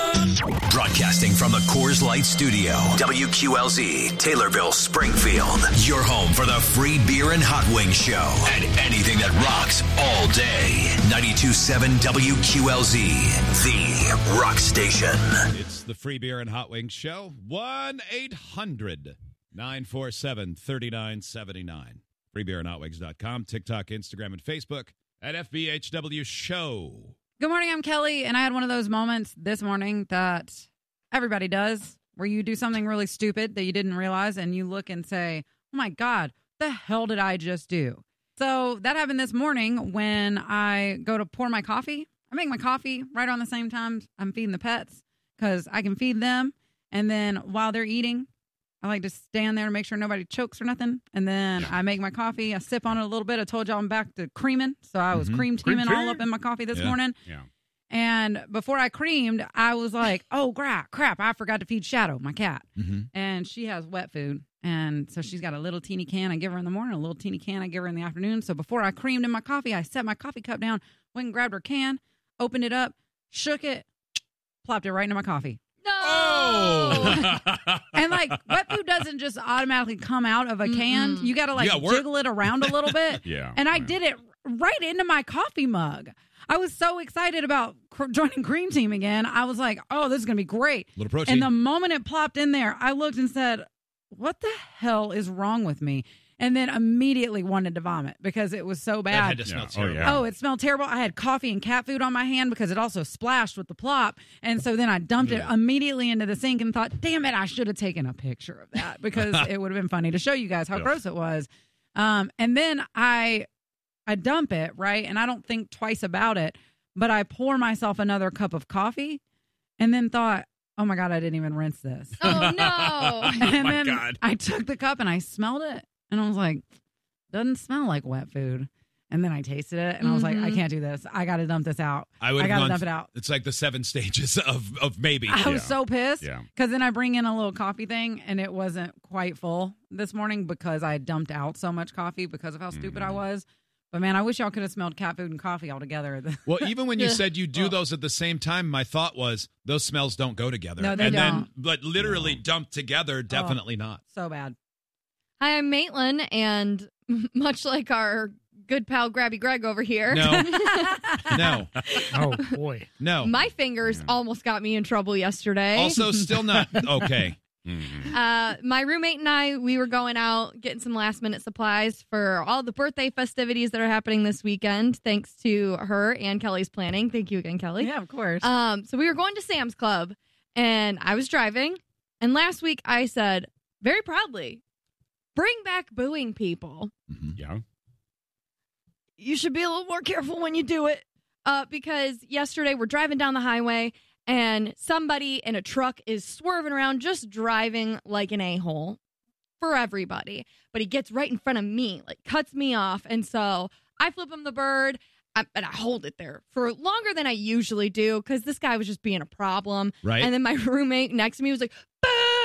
Broadcasting from the Coors Light Studio, WQLZ, Taylorville, Springfield. Your home for the free beer and hot wing show and anything that rocks all day. 92.7 WQLZ, the rock station. It's the free beer and hot wing show. 1-800-947-3979. Freebeerandhotwings.com, TikTok, Instagram, and Facebook at FBHW Show. Good morning, I'm Kelly, and I had one of those moments this morning that everybody does, where you do something really stupid that you didn't realize, and you look and say, oh my God, the hell did I just do? So that happened this morning when I go to pour my coffee. I make my coffee right on the same time I'm feeding the pets because I can feed them, and then while they're eating, I like to stand there to make sure nobody chokes or nothing. And then I make my coffee. I sip on it a little bit. I told y'all I'm back to creaming. So I was cream teaming all up in my coffee this morning. Yeah. And before I creamed, I was like, oh, crap, I forgot to feed Shadow, my cat. And she has wet food. And so she's got a little teeny can I give her in the morning, a little teeny can I give her in the afternoon. So before I creamed in my coffee, I set my coffee cup down, went and grabbed her can, opened it up, shook it, plopped it right into my coffee. No. Oh! And like wet food doesn't just automatically come out of a can. You got to like jiggle it around a little bit. And I did it right into my coffee mug. I was so excited about joining Green Team again. I was like, oh, this is going to be great. A little protein. And the moment it plopped in there, I looked and said, what the hell is wrong with me? And then immediately wanted to vomit because it was so bad. That had to smell terrible. Oh, it smelled terrible. I had coffee and cat food on my hand because it also splashed with the plop. And so then I dumped it immediately into the sink and thought, damn it, I should have taken a picture of that because it would have been funny to show you guys how gross it was. And then I dump it, right? And I don't think twice about it, but I pour myself another cup of coffee and then thought, oh my God, I didn't even rinse this. Oh, no. And then I took the cup and I smelled it. And I was like, doesn't smell like wet food. And then I tasted it, and I was like, I can't do this. I got to dump this out. I got to dump it out. It's like the 7 stages of maybe. I was so pissed because then I bring in a little coffee thing, and it wasn't quite full this morning because I dumped out so much coffee because of how stupid I was. But, man, I wish y'all could have smelled cat food and coffee all together. Well, even when you said you do those at the same time, my thought was those smells don't go together. No, they don't. But literally dumped together, definitely not. So bad. Hi, I'm Maitland, and much like our good pal Grabby Greg over here. No. No. Oh, boy. No. My fingers almost got me in trouble yesterday. Also, still not okay. My roommate and I, we were going out, getting some last-minute supplies for all the birthday festivities that are happening this weekend, thanks to her and Kelly's planning. Thank you again, Kelly. Yeah, of course. So we were going to Sam's Club, and I was driving, and last week I said, very proudly, bring back booing people. Yeah. You should be a little more careful when you do it. Because yesterday we're driving down the highway and somebody in a truck is swerving around, just driving like an a-hole for everybody. But he gets right in front of me, like cuts me off. And so I flip him the bird and I hold it there for longer than I usually do because this guy was just being a problem. Right. And then my roommate next to me was like, boo!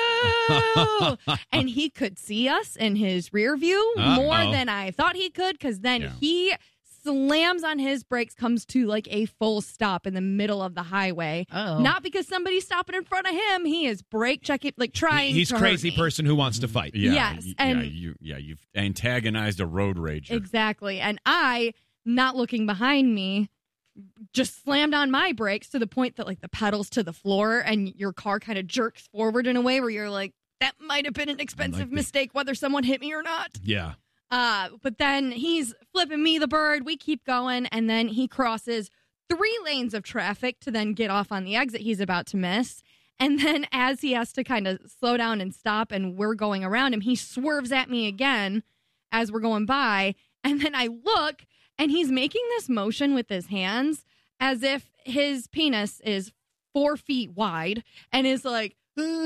And he could see us in his rear view more than I thought he could because then he slams on his brakes, comes to like a full stop in the middle of the highway. Not because somebody's stopping in front of him. He is brake checking, like trying He's to crazy hurt me. person who wants to fight. Yes. You've antagonized a road rager. Exactly. And I, not looking behind me, just slammed on my brakes to the point that like the pedals to the floor and your car kind of jerks forward in a way where you're like, that might have been an expensive mistake, whether someone hit me or not. Yeah. But then he's flipping me the bird. We keep going. And then he crosses 3 lanes of traffic to then get off on the exit he's about to miss. And then as he has to kind of slow down and stop and we're going around him, he swerves at me again as we're going by. And then I look and he's making this motion with his hands as if his penis is 4 feet wide and is like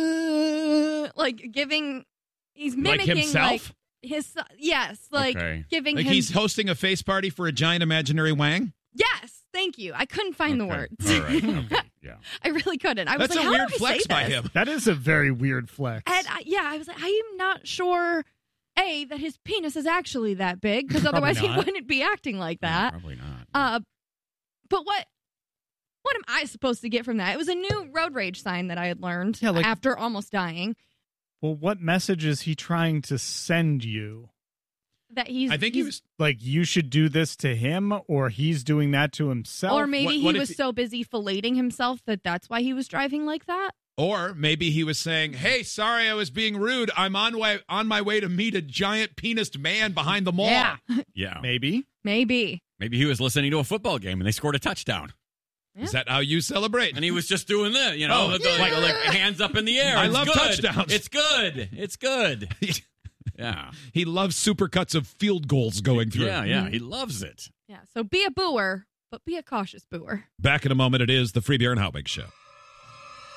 giving, he's mimicking like himself? Giving like him. He's hosting a face party for a giant imaginary wang? Yes, thank you. I couldn't find the words. All right. Okay. Yeah. I really couldn't. I That's was like, a how weird do we flex say by this? him. That is a very weird flex. And I was like, I am not sure, A, that his penis is actually that big, because otherwise he wouldn't be acting like that. Probably not. But what what am I supposed to get from that? It was a new road rage sign that I had learned Yeah, like- after almost dying. Well, what message is he trying to send you? That he's I think he was. Like, you should do this to him, or he's doing that to himself? or maybe what he if was so busy filleting himself that's why he was driving like that. Or maybe he was saying, "Hey, sorry, I was being rude. I'm on my way to meet a giant penised man behind the mall." Yeah. Yeah. Maybe. Maybe. Maybe he was listening to a football game and they scored a touchdown. Is that how you celebrate? And he was just doing that, you know, Oh, with the, like hands up in the air. I It's love good. touchdowns. It's good. It's good. Yeah. He loves supercuts of field goals going through. Yeah. He loves it. Yeah. So be a booer, but be a cautious booer. Back in a moment, it is the Free Beer and Hot Wings Show.